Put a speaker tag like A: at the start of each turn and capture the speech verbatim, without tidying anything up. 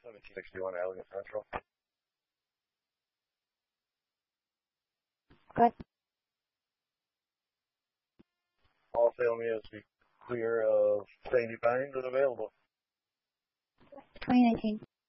A: seventeen sixty-one Allegan Central.
B: Good.
A: All sale units be clear of Sandy Pines and available.
B: twenty nineteen.